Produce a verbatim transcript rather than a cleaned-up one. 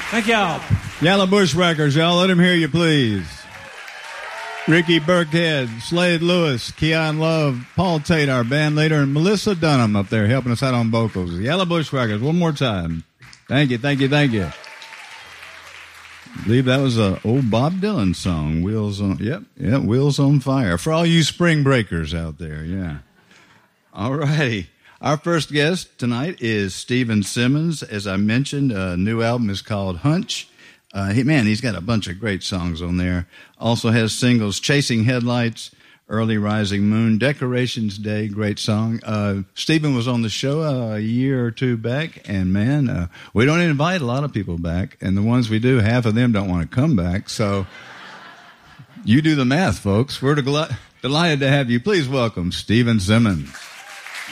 Thank y'all. Yellow Bushwhackers, y'all. Let him hear you, please. Ricky Burkhead, Slade Lewis, Keon Love, Paul Tate, our band leader, and Melissa Dunham up there helping us out on vocals. Yellow Bushwhackers, one more time. Thank you, thank you, thank you. I believe that was a old Bob Dylan song, Wheels on, yep, yep, Wheels on Fire. For all you spring breakers out there, yeah. All righty. Our first guest tonight is Stephen Simmons. As I mentioned, a new album is called Hunch. Uh, he, man, he's got a bunch of great songs on there. Also has singles Chasing Headlights, Early Rising Moon, Decorations Day, great song. Uh, Stephen was on the show uh, a year or two back, and man, uh, we don't invite a lot of people back, and the ones we do, half of them don't want to come back, so you do the math, folks. We're del- delighted to have you. Please welcome Stephen Simmons.